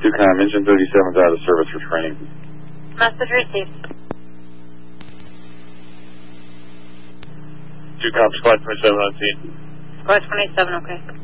2Com, engine 37's out of service for training. Message received. 2Com, Squad 27 on scene. Squad 27, okay.